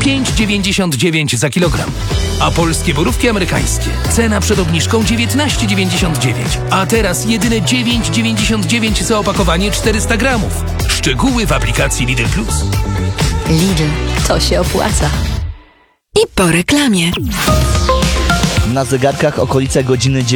10,99 za kilogram. A polskie borówki amerykańskie. Cena przed obniżką 19,99. A teraz jedyne 9,99 za opakowanie 400 gramów. Szczegóły w aplikacji Lidl Plus. Lidl, to się opłaca. I po reklamie. Na zegarkach okolice godziny